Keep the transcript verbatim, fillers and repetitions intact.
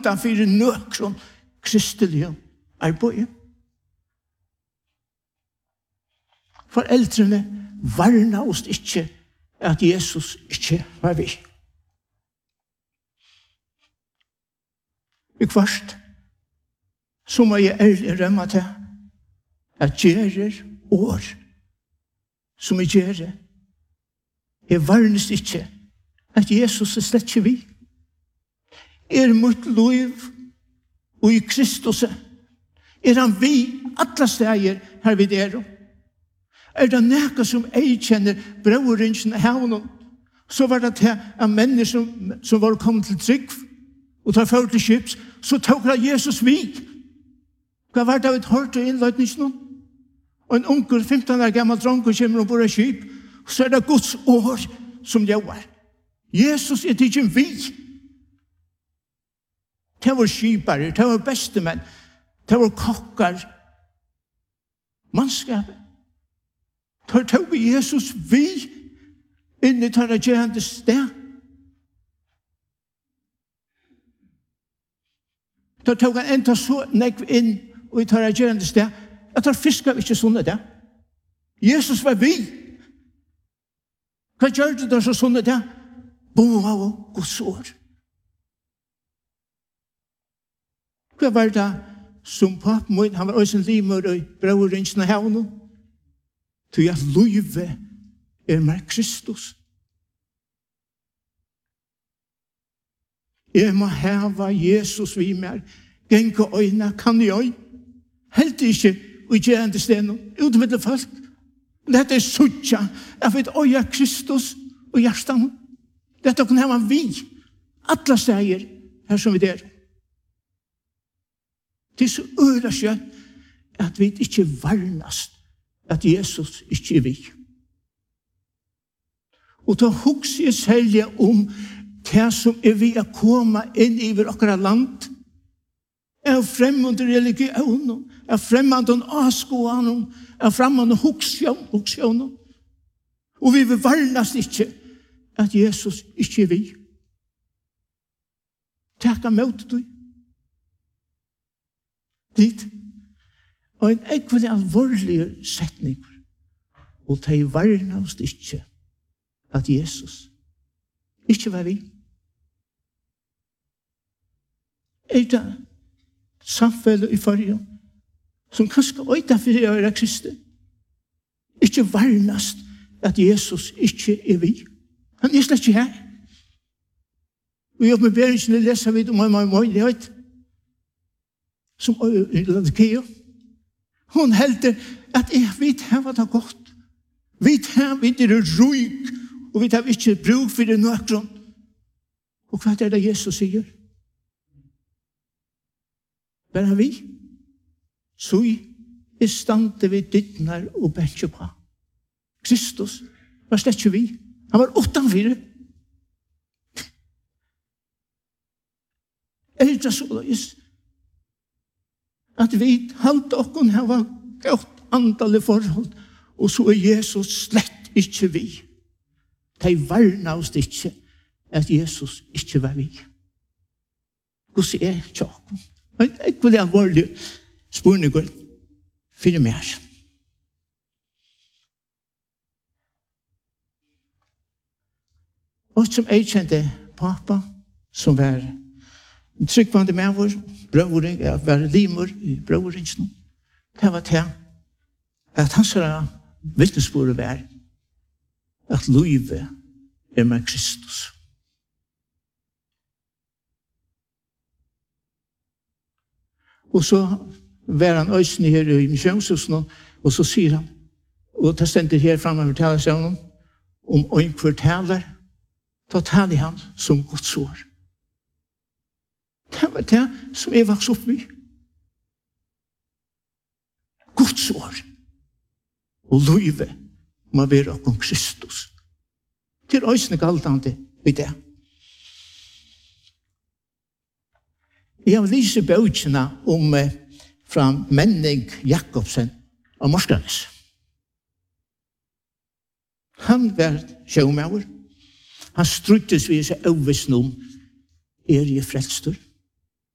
utanfor nøkron kristelig arbeid. Foreldrene varna oss ikke at Jesus ikke var vi. I kvart, så må jeg ærlig rømme til at gjerer år som jeg gjerer. Jeg varnes ikke at Jesus er slett ikke vi. Er mot liv og i Kristus er han vi alle steder her vi der. Er det noe som jeg kjenner brødringen av havnen, så var det til at mennesker som, som var kommet til trygg og tar for til skips, så tok han Jesus vi. Hva var det vi hørte i innløytningen? Og en onkel, femten år gammel dronk, kommer og bor i skip, så er det Guds år som gjør. Jesus er ikke vi. Det var skipere, det var bestemenn, det var kokker, mannskapet. Tar tog Jesus vi inn i tar gjerne sted. Tar tog han enda så nekv inn og i tar gjerne sted. Jeg tar fisker ikke sånne det. Jesus var vi. Hva gjør det da så sånne det? Boa og Guds år. Hva var det som pappen min, han var også en limer og brødringen av havnen? Til at løyve er med Kristus. Jeg må hava Jesus vi mer. Genke øyne kan jeg. Helt ikke og ikke enda stenen. Utmiddel folk. Dette er suttja. Jeg vet øye Kristus og hjertan. Dette kan hava vi. Alle steder her som vi der. Det er så øyre skjøtt at vi ikke varnast at Jesus ikke er vi. Og da husker jeg selv om det som er vi å komme inn i vårt land, er fremmede religioner, er fremmede avskoene, er fremmede huksjoner. Og vi vil varnes ikke at Jesus ikke er vi. Takk av møtet du. Dit. Og en ekvelig alvorlig setning. Og de varna oss ikke at Jesus ikke var vi. Er det samfunnet i forrige som kanskje øyta for å være kristen ikke varnast at Jesus ikke er vi. Han er slett ikke her. Vi har med bæringen leser vi om en møylighet som i Laodikea. Hun helder at jeg vet her var det godt. Vet her vet det er ryk, og vet her ikke bruk for det nøkron. Og hva er det Jesus sier? Bare vi, så er stande vi dittnar og bætje på. Kristus var slett ikke vi. Han var utenfor det. Er det så løs? At vi halte okken her var godt antallet forhold, og så er Jesus slett ikke vi. De varna oss ikke at Jesus ikke var vi. Hvordan er det tjokken? Jeg vil ha alvorlig spørninger for meg. Og som jeg kjente pappa, som var en tryggvande med vår, brøvring, jeg var limer i brøvringen. Det var til at han sa vittnesbordet var at livet er med Kristus. Og så var han øyne her i misjonshusen, og så sier han, og det stender her fremme og forteller seg om, om en kvartaler, da taler han som Guds ord. Det var det som jeg vokste opp i. Guds ord. Og livet må være om Kristus. Det er øyne galtende i det. Jeg har lyst til bøkene om fra Menning Jakobsen og Morskranes. Han var sjømauer. Han struttes ved seg overvisen om er jeg frelstor.